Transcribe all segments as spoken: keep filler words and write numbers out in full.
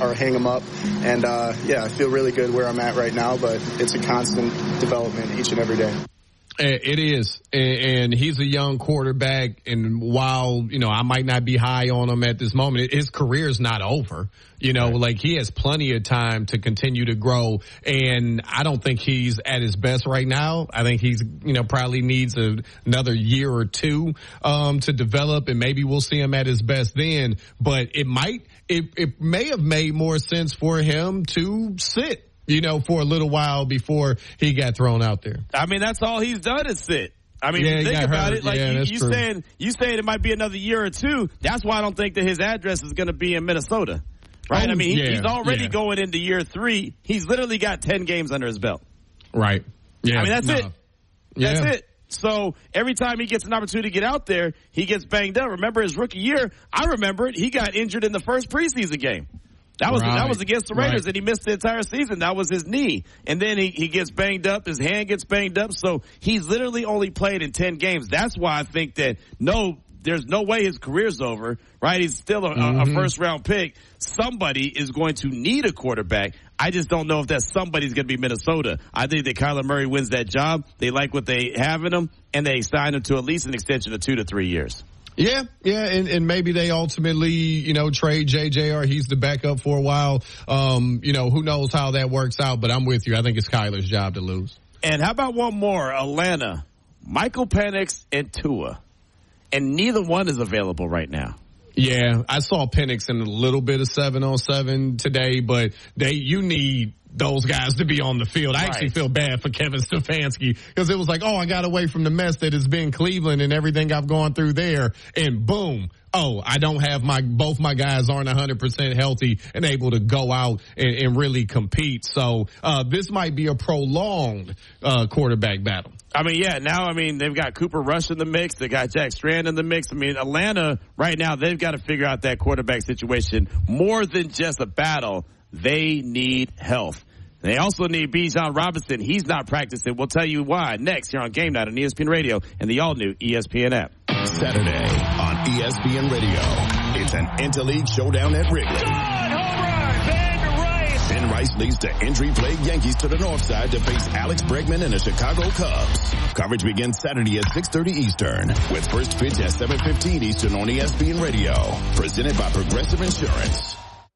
or hang them up. And, uh, yeah, I feel really good where I'm at right now, but it's a constant development each and every day. It is, and he's a young quarterback, and while, you know, I might not be high on him at this moment, his career is not over. You know, like, he has plenty of time to continue to grow, and I don't think he's at his best right now. I think he's, you know, probably needs a, another year or two um, to develop, and maybe we'll see him at his best then, but it might, it, it may have made more sense for him to sit, you know, for a little while before he got thrown out there. I mean, that's all he's done is sit. I mean, yeah, think about hurt. it. Like, yeah, you, you saying, you saying it might be another year or two. That's why I don't think that his address is going to be in Minnesota. Right? Oh, I mean, he, yeah, he's already yeah. going into year three. He's literally got ten games under his belt. Right. Yeah. I mean, that's no. it. That's yeah. it. So every time he gets an opportunity to get out there, he gets banged up. Remember his rookie year? I remember it. He got injured in the first preseason game. That was right. that was against the Raiders, right. and he missed the entire season. That was his knee. And then he, he gets banged up. His hand gets banged up. So he's literally only played in ten games. That's why I think that, no, there's no way his career's over, right? He's still a, mm-hmm. a first-round pick. Somebody is going to need a quarterback. I just don't know if that somebody's going to be Minnesota. I think that Kyler Murray wins that job. They like what they have in him, and they sign him to at least an extension of two to three years. Yeah, yeah, and, and maybe they ultimately, you know, trade J J or he's the backup for a while. Um, you know, who knows how that works out, but I'm with you. I think it's Kyler's job to lose. And how about one more? Atlanta, Michael Penix and Tua. And neither one is available right now. Yeah, I saw Penix in a little bit of seven on seven today, but they, you need those guys to be on the field. I right. actually feel bad for Kevin Stefanski because it was like, oh, I got away from the mess that has been Cleveland and everything I've gone through there, and boom, oh, I don't have my, both my guys aren't one hundred percent healthy and able to go out and, and really compete. So uh this might be a prolonged uh quarterback battle. I mean, yeah, now, I mean, they've got Cooper Rush in the mix. They got Jack Strand in the mix. I mean, Atlanta right now, they've got to figure out that quarterback situation more than just a battle. They need health. They also need Bijan Robinson. He's not practicing. We'll tell you why next here on Game Night on E S P N Radio and the all-new E S P N app. Saturday on E S P N Radio, it's an Interleague showdown at Wrigley. Home run, Ben Rice. Ben Rice leads the injury-plagued Yankees to the north side to face Alex Bregman and the Chicago Cubs. Coverage begins Saturday at six thirty Eastern, with first pitch at seven fifteen Eastern on E S P N Radio. Presented by Progressive Insurance.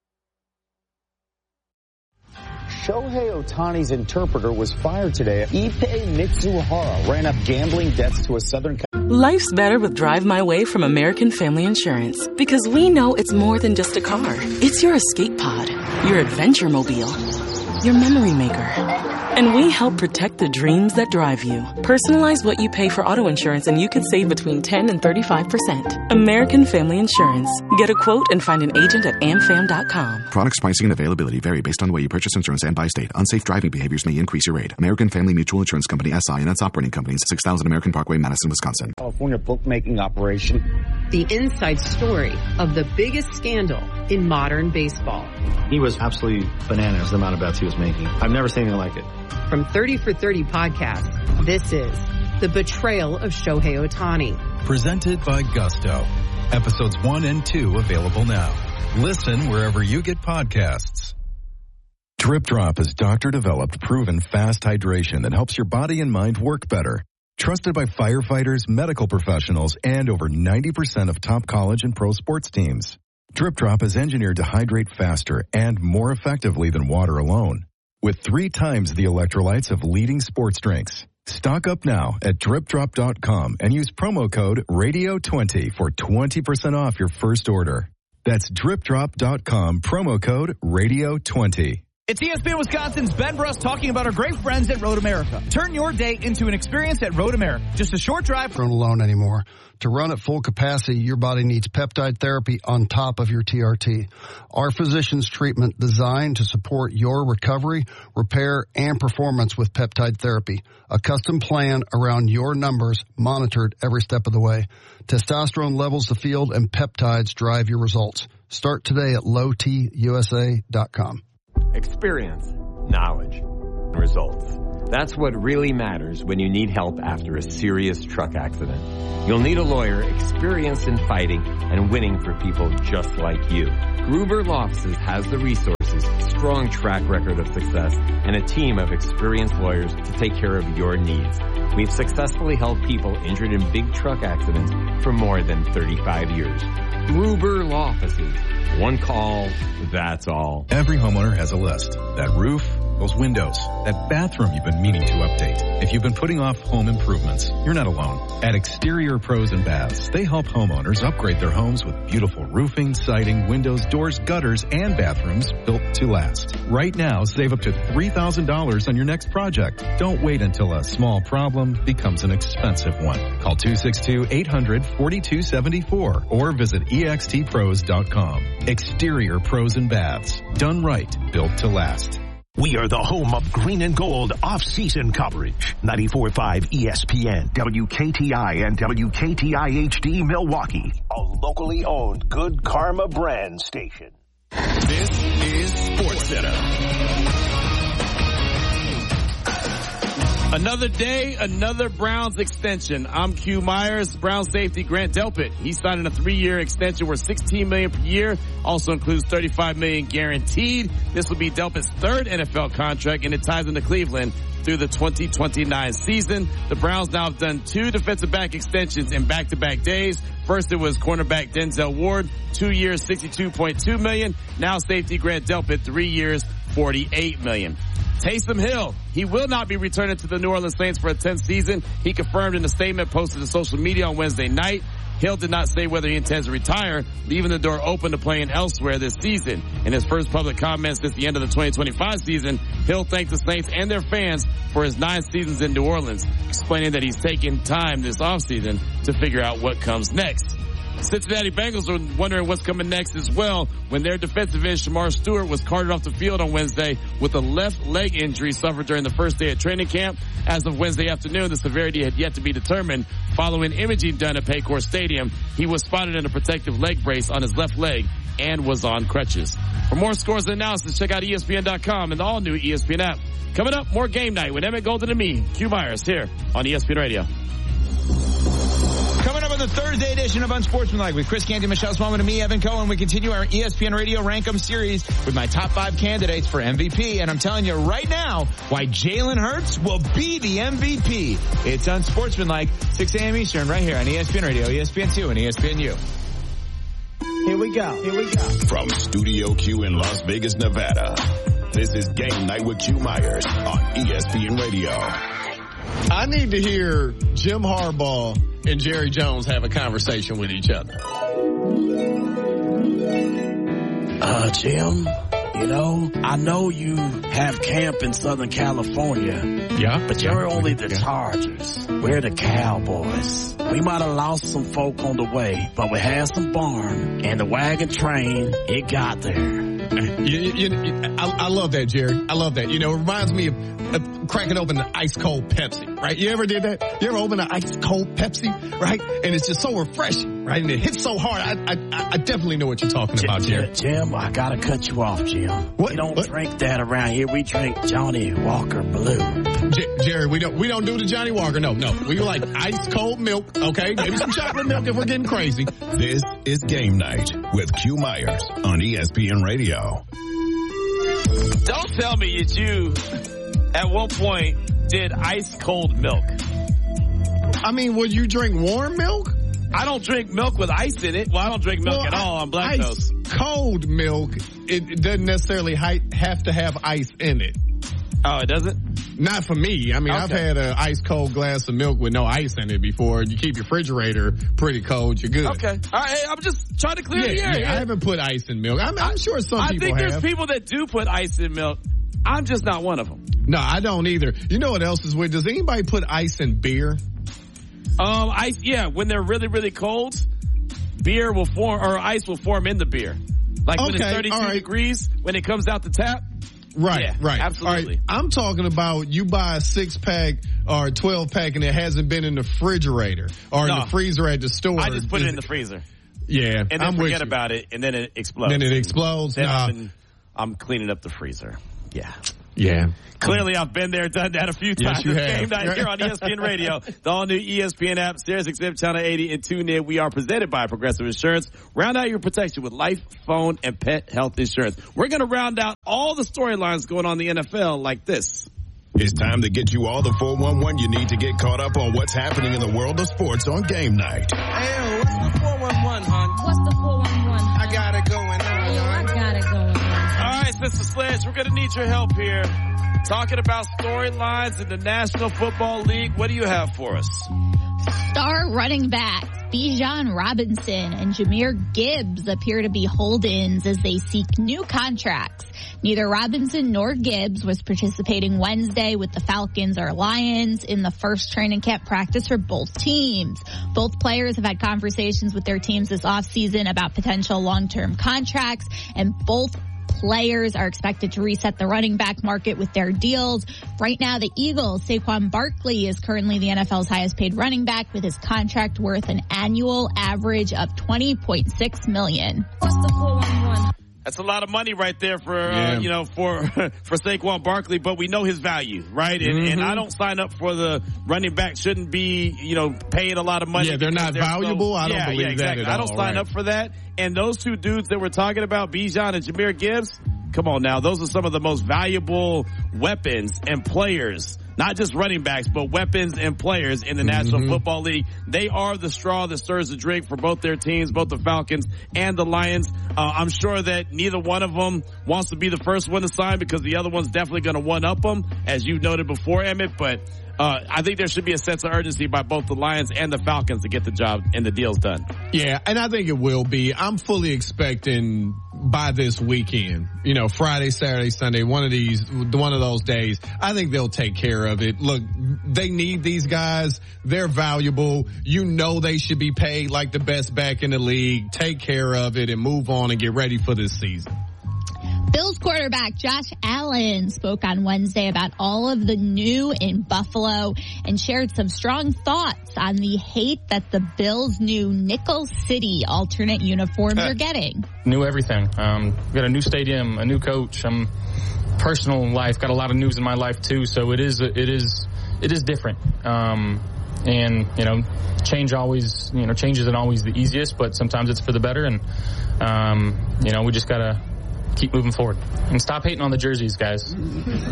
Shohei Ohtani's interpreter was fired today. Ippei Mitsuhara ran up gambling debts to a Southern... Life's better with Drive My Way from American Family Insurance. Because we know it's more than just a car. It's your escape pod, your adventure mobile, your memory maker. And we help protect the dreams that drive you. Personalize what you pay for auto insurance and you could save between ten and thirty-five percent. American Family Insurance. Get a quote and find an agent at am fam dot com. Products, pricing, and availability vary based on the way you purchase insurance and by state. Unsafe driving behaviors may increase your rate. American Family Mutual Insurance Company, S I and its operating companies, six thousand American Parkway, Madison, Wisconsin. California bookmaking operation. The inside story of the biggest scandal in modern baseball. He was absolutely bananas, the amount of bets he was making. I've never seen anything like it. From thirty for thirty podcast, this is The Betrayal of Shohei Ohtani. Presented by Gusto. Episodes one and two available now. Listen wherever you get podcasts. Drip Drop is doctor-developed, proven fast hydration that helps your body and mind work better. Trusted by firefighters, medical professionals, and over ninety percent of top college and pro sports teams. Drip Drop is engineered to hydrate faster and more effectively than water alone, with three times the electrolytes of leading sports drinks. Stock up now at drip drop dot com and use promo code radio twenty for twenty percent off your first order. That's drip drop dot com, promo code radio twenty. It's E S P N Wisconsin's Ben Bruss talking about our great friends at Road America. Turn your day into an experience at Road America. Just a short drive. Run alone anymore. To run at full capacity, your body needs peptide therapy on top of your T R T. Our physician's treatment designed to support your recovery, repair, and performance with peptide therapy. A custom plan around your numbers, monitored every step of the way. Testosterone levels the field, and peptides drive your results. Start today at low t u s a dot com. Experience, knowledge, and results. That's what really matters when you need help after a serious truck accident. You'll need a lawyer experienced in fighting and winning for people just like you. Gruber Law Offices has the resources strong track record of success, and a team of experienced lawyers to take care of your needs. We've successfully helped people injured in big truck accidents for more than thirty-five years. Gruber Law Offices. One call, that's all. Every homeowner has a list. That roof, those windows, that bathroom you've been meaning to update. If you've been putting off home improvements, you're not alone. At Exterior Pros and Baths, they help homeowners upgrade their homes with beautiful roofing, siding, windows, doors, gutters, and bathrooms built to last. Right now, save up to three thousand dollars on your next project. Don't wait until a small problem becomes an expensive one. Call two six two, eight hundred, four two seven four or visit E X T pros dot com. Exterior Pros and Baths. Done right, built to last. We are the home of green and gold off-season coverage. ninety-four point five E S P N, W K T I, and W K T I H D Milwaukee. A locally owned Good Karma brand station. This is SportsCenter. Another day, another Browns extension. I'm Q Myers. Browns safety Grant Delpit. He signed a three-year extension worth sixteen million dollars per year. Also includes thirty-five million dollars guaranteed. This will be Delpit's third N F L contract, and it ties into Cleveland through the twenty twenty-nine season. The Browns now have done two defensive back extensions in back-to-back days. First, it was cornerback Denzel Ward, two years, sixty-two point two million dollars. Now safety Grant Delpit, three years, forty-eight million dollars. Taysom Hill, he will not be returning to the New Orleans Saints for a tenth season. He confirmed in a statement posted to social media on Wednesday night. Hill did not say whether he intends to retire, leaving the door open to playing elsewhere this season. In his first public comments since the end of the twenty twenty-five season, Hill thanked the Saints and their fans for his nine seasons in New Orleans, explaining that he's taking time this offseason to figure out what comes next. Cincinnati Bengals are wondering what's coming next as well when their defensive end Shamar Stewart was carted off the field on Wednesday with a left leg injury suffered during the first day of training camp. As of Wednesday afternoon, the severity had yet to be determined. Following imaging done at Paycor Stadium, he was spotted in a protective leg brace on his left leg and was on crutches. For more scores and analysis, check out E S P N dot com and the all-new E S P N app. Coming up, more Game Night with Emmett Golden and me, Q Myers, here on E S P N Radio. Coming up on the Thursday edition of Unsportsmanlike with Chris Canty, Michelle Smallman, and me, Evan Cohen, we continue our E S P N Radio Rank 'em series with my top five candidates for M V P. And I'm telling you right now why Jalen Hurts will be the M V P. It's Unsportsmanlike, six a.m. Eastern, right here on E S P N Radio, E S P N two, and E S P N U. Here we go. Here we go. From Studio Q in Las Vegas, Nevada, this is Game Night with Q Myers on E S P N Radio. I need to hear Jim Harbaugh and Jerry Jones have a conversation with each other. Uh, Jim, you know, I know you have camp in Southern California. Yeah. But you're only the Chargers. We're the Cowboys. We might have lost some folk on the way, but we had some barn and the wagon train, it got there. You, you, you, I, I love that, Jerry. I love that. You know, it reminds me of, of cracking open the ice cold Pepsi, right? You ever did that? You ever open an ice cold Pepsi, right? And it's just so refreshing, right? And it hits so hard. I I, I definitely know what you're talking about, Jerry. Jim, I gotta cut you off, Jim. What? We don't what? drink that around here. We drink Johnny Walker Blue. J- Jerry, we don't we don't do the Johnny Walker. No, no. We like ice cold milk, okay? Maybe some chocolate milk if we're getting crazy. This is Game Night with Q Myers on E S P N Radio. Don't tell me that you, at one point, did ice cold milk. I mean, would you drink warm milk? I don't drink milk with ice in it. Well, I don't drink milk well, at all. I'm lactose. Ice cold milk, it, it doesn't necessarily have to have ice in it. Oh, it doesn't? Not for me. I mean, okay. I've had an ice cold glass of milk with no ice in it before. You keep your refrigerator pretty cold, you're good. Okay. All right. Hey, I'm just trying to clear yeah, the air. Yeah, I haven't put ice in milk. I'm, I'm sure some I people have. I think there's have. people that do put ice in milk. I'm just not one of them. No, I don't either. You know what else is weird? Does anybody put ice in beer? Um, ice, yeah. When they're really, really cold, beer will form, or ice will form in the beer. Like okay, when it's thirty-two right. degrees, when it comes out the tap. Right, yeah, right. Absolutely. Right. I'm talking about you buy a six pack or a twelve pack and it hasn't been in the refrigerator or no. in the freezer at the store. I just put it in the freezer. Yeah. And then I'm forget about it and then it explodes. Then it explodes? Then nah. I'm, in, I'm cleaning up the freezer. Yeah. Yeah. Clearly, I've been there, done that a few times. Yes, you It's have. Game Night here on E S P N Radio, the all-new E S P N app, SiriusXM Channel eighty, and tune in. We are presented by Progressive Insurance. Round out your protection with life, phone, and pet health insurance. We're going to round out all the storylines going on in the N F L like this. It's time to get you all the four one one you need to get caught up on what's happening in the world of sports on Game Night. Hey, what's the four one one, hon? What's the four one one? I got it going on, hon. I got it going on. All right, Sister Sledge, we're going to need your help here. Talking about storylines in the National Football League. What do you have for us? Star running backs Bijan Robinson and Jahmyr Gibbs appear to be hold-ins as they seek new contracts. Neither Robinson nor Gibbs was participating Wednesday with the Falcons or Lions in the first training camp practice for both teams. Both players have had conversations with their teams this offseason about potential long-term contracts, and both players are expected to reset the running back market with their deals. Right now, the Eagles, Saquon Barkley is currently the N F L's highest paid running back with his contract worth an annual average of twenty point six million dollars. What's the four one one? That's a lot of money right there for, yeah. uh, you know, for, for Saquon Barkley, but we know his value, right? And, mm-hmm. and I don't sign up for the running back shouldn't be, you know, paying a lot of money. Yeah, they're not valuable. So, I don't yeah, believe yeah, exactly. that at I don't all, sign right. up for that. And those two dudes that we're talking about, Bijan and Jahmyr Gibbs, come on now. Those are some of the most valuable weapons and players. Not just running backs, but weapons and players in the mm-hmm. National Football League. They are the straw that stirs the drink for both their teams, both the Falcons and the Lions. Uh, I'm sure that neither one of them wants to be the first one to sign because the other one's definitely going to one-up them, as you noted before, Emmett. But uh, I think there should be a sense of urgency by both the Lions and the Falcons to get the job and the deals done. Yeah, and I think it will be. I'm fully expecting by this weekend, you know, Friday, Saturday, Sunday, one of these, one of those days, I think they'll take care of it. Look, they need these guys. They're valuable. You know they should be paid like the best back in the league. Take care of it and move on and get ready for this season. Bills quarterback Josh Allen spoke on Wednesday about all of the new in Buffalo and shared some strong thoughts on the hate that the Bills' new Nickel City alternate uniforms are getting. New everything. Um, got a new stadium, a new coach. I'm personal life, got a lot of news in my life too, so it is it is it is different. Um, and you know, change always you know change isn't always the easiest, but sometimes it's for the better. And um, you know, we just gotta keep moving forward and stop hating on the jerseys, guys. I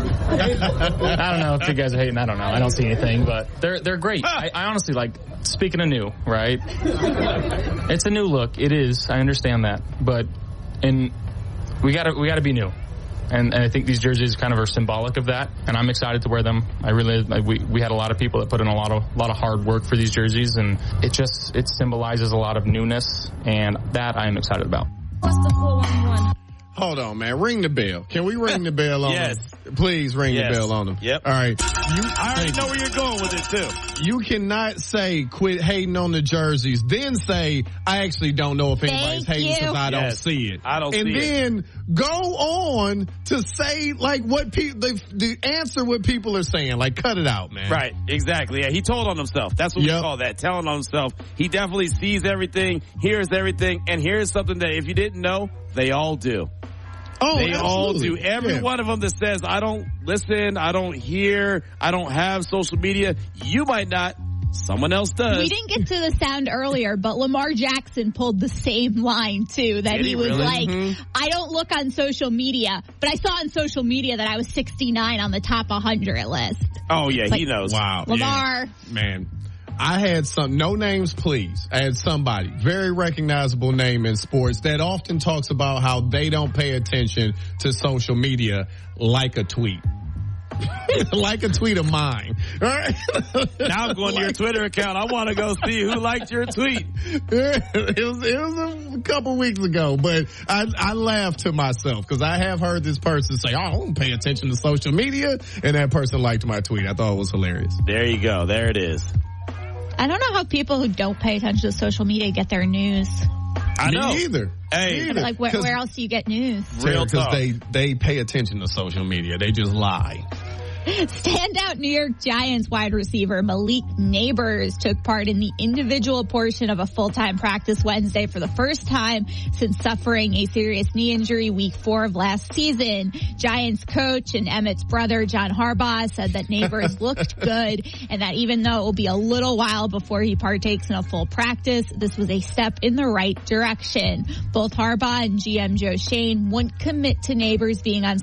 don't know if you guys are hating. I don't know. I don't see anything, but they're they're great. I, I honestly like. Speaking of new, right? It's a new look. It is. I understand that, but and we gotta we gotta be new. And, and I think these jerseys kind of are symbolic of that, and I'm excited to wear them. I really, like, we we had a lot of people that put in a lot of lot of hard work for these jerseys, and it just it symbolizes a lot of newness, and that I am excited about. What's the four one one? Hold on, man. Ring the bell. Can we ring the bell on yes. them? Please ring yes. the bell on them. Yep. All right. You, I already know where you're going with it, too. You cannot say quit hating on the jerseys, then say, I actually don't know if anybody's Thank hating because I yes. don't see it. I don't and see it. And then go on to say, like, what people, the, the answer what people are saying. Like, cut it out, man. Right. Exactly. Yeah. He told on himself. That's what yep. we call that. Telling on himself. He definitely sees everything, hears everything, and here's something that if you didn't know, they all do. Oh, they absolutely. all do. Every yeah. one of them that says, I don't listen, I don't hear, I don't have social media. You might not. Someone else does. We didn't get to the sound earlier, but Lamar Jackson pulled the same line, too, that Did he, he was really? like, mm-hmm. I don't look on social media, but I saw on social media that I was sixty-nine on the top one hundred list. Oh, yeah, like, he knows. Wow. Lamar. Yeah. Man. I had some, no names please, I had somebody, very recognizable name in sports that often talks about how they don't pay attention to social media like a tweet. Like a tweet of mine. All right? Now I'm going like, to your Twitter account. I want to go see who liked your tweet. It was, it was a couple weeks ago, but I, I laughed to myself because I have heard this person say, oh, I don't pay attention to social media, and that person liked my tweet. I thought it was hilarious. There you go. There it is. I don't know how people who don't pay attention to social media get their news. I Me know. either. Hey, either. Like where, where else do you get news? Real because they they pay attention to social media. They just lie. Standout New York Giants wide receiver Malik Neighbors took part in the individual portion of a full-time practice Wednesday for the first time since suffering a serious knee injury week four of last season. Giants coach and Emmett's brother John Harbaugh said that Neighbors looked good and that even though it will be a little while before he partakes in a full practice, this was a step in the right direction. Both Harbaugh and G M Joe Shane wouldn't commit to Neighbors being on